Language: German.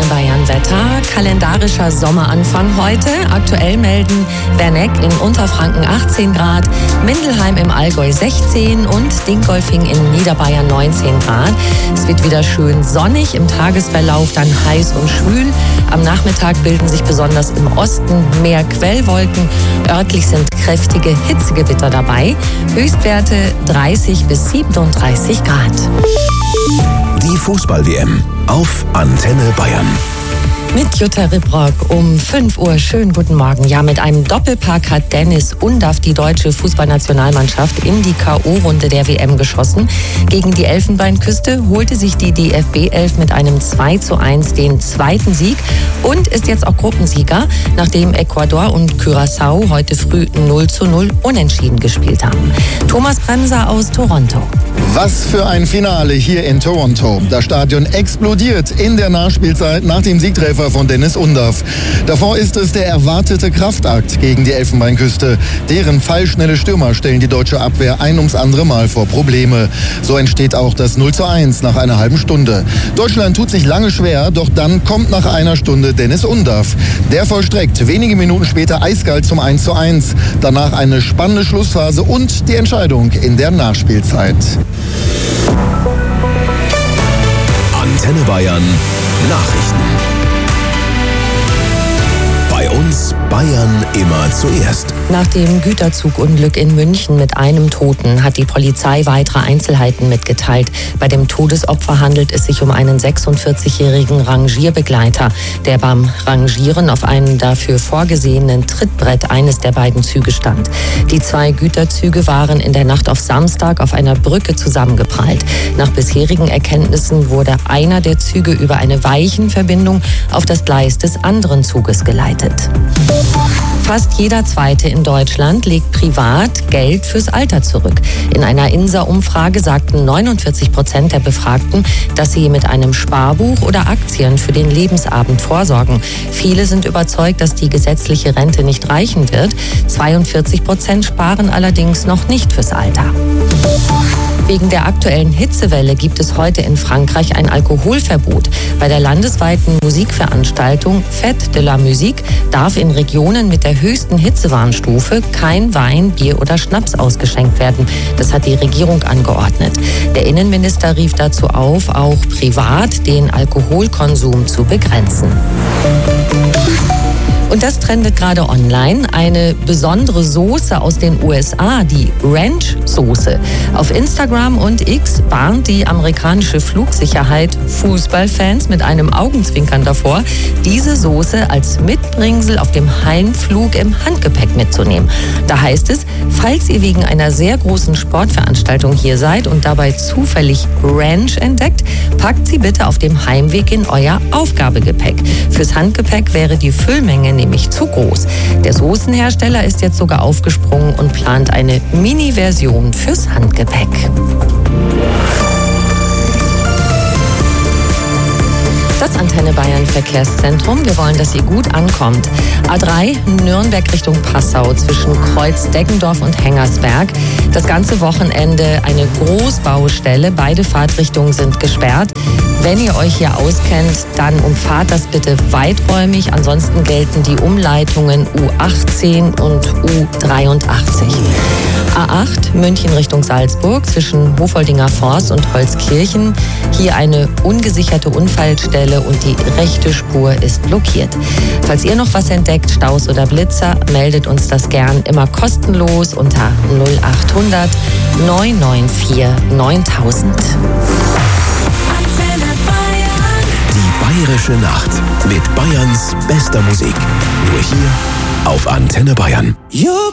Bayern Wetter. Kalendarischer Sommeranfang heute. Aktuell melden Werneck in Unterfranken 18 Grad, Mindelheim im Allgäu 16 und Dingolfing in Niederbayern 19 Grad. Es wird wieder schön sonnig, im Tagesverlauf dann heiß und schwül. Am Nachmittag bilden sich besonders im Osten mehr Quellwolken. Örtlich sind kräftige Hitzegewitter dabei. Höchstwerte 30 bis 37 Grad. Die Fußball-WM auf Antenne Bayern. Mit Jutta Ribrock um 5 Uhr. Schönen guten Morgen. Ja, mit einem Doppelpack hat Dennis Undaff die deutsche Fußballnationalmannschaft in die K.O.-Runde der WM geschossen. Gegen die Elfenbeinküste holte sich die DFB 11 mit einem 2:1 den zweiten Sieg und ist jetzt auch Gruppensieger, nachdem Ecuador und Curaçao heute früh 0:0 unentschieden gespielt haben. Thomas Bremser aus Toronto. Was für ein Finale hier in Toronto. Das Stadion explodiert in der Nachspielzeit nach dem Siegtreffer von Dennis Undaff. Davor ist es der erwartete Kraftakt gegen die Elfenbeinküste. Deren pfeilschnelle Stürmer stellen die deutsche Abwehr ein ums andere Mal vor Probleme. So entsteht auch das 0:1 nach einer halben Stunde. Deutschland tut sich lange schwer, doch dann kommt nach einer Stunde Dennis Undaff. Der vollstreckt wenige Minuten später eiskalt zum 1:1. Danach eine spannende Schlussphase und die Entscheidung in der Nachspielzeit. Antenne Bayern Nachrichten. Bei uns Bayern immer zuerst. Nach dem Güterzugunglück in München mit einem Toten hat die Polizei weitere Einzelheiten mitgeteilt. Bei dem Todesopfer handelt es sich um einen 46-jährigen Rangierbegleiter, der beim Rangieren auf einem dafür vorgesehenen Trittbrett eines der beiden Züge stand. Die 2 Güterzüge waren in der Nacht auf Samstag auf einer Brücke zusammengeprallt. Nach bisherigen Erkenntnissen wurde einer der Züge über eine Weichenverbindung auf das Gleis des anderen Zuges geleitet. Fast jeder Zweite in Deutschland legt privat Geld fürs Alter zurück. In einer INSA-Umfrage sagten 49% der Befragten, dass sie mit einem Sparbuch oder Aktien für den Lebensabend vorsorgen. Viele sind überzeugt, dass die gesetzliche Rente nicht reichen wird. 42% sparen allerdings noch nicht fürs Alter. Wegen der aktuellen Hitzewelle gibt es heute in Frankreich ein Alkoholverbot. Bei der landesweiten Musikveranstaltung Fête de la Musique darf in Regionen mit der höchsten Hitzewarnstufe kein Wein, Bier oder Schnaps ausgeschenkt werden. Das hat die Regierung angeordnet. Der Innenminister rief dazu auf, auch privat den Alkoholkonsum zu begrenzen. Und das trendet gerade online. Eine besondere Soße aus den USA, die Ranch-Soße. Auf Instagram und X warnt die amerikanische Flugsicherheit Fußballfans mit einem Augenzwinkern davor, diese Soße als Mitbringsel auf dem Heimflug im Handgepäck mitzunehmen. Da heißt es, falls ihr wegen einer sehr großen Sportveranstaltung hier seid und dabei zufällig Ranch entdeckt, packt sie bitte auf dem Heimweg in euer Aufgabegepäck. Fürs Handgepäck wäre die Füllmenge nämlich zu groß. Der Soßenhersteller ist jetzt sogar aufgesprungen und plant eine Mini-Version fürs Handgepäck. Das Antenne Bayern Verkehrszentrum. Wir wollen, dass ihr gut ankommt. A3 Nürnberg Richtung Passau zwischen Kreuz-Deggendorf und Hengersberg. Das ganze Wochenende eine Großbaustelle. Beide Fahrtrichtungen sind gesperrt. Wenn ihr euch hier auskennt, dann umfahrt das bitte weiträumig. Ansonsten gelten die Umleitungen U18 und U83. A8 München Richtung Salzburg zwischen Hofoldinger Forst und Holzkirchen. Hier eine ungesicherte Unfallstelle und die rechte Spur ist blockiert. Falls ihr noch was entdeckt, Staus oder Blitzer, meldet uns das gern immer kostenlos unter 0800 994 9000. Die Bayerische Nacht mit Bayerns bester Musik. Nur hier auf Antenne Bayern.